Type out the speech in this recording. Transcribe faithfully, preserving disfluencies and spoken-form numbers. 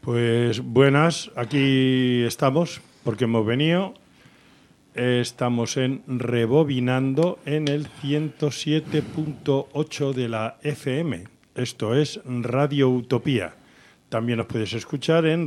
Pues buenas, aquí estamos, porque hemos venido. Estamos en Rebobinando en el ciento siete punto ocho de la F M. Esto es Radio Utopía. También nos puedes escuchar en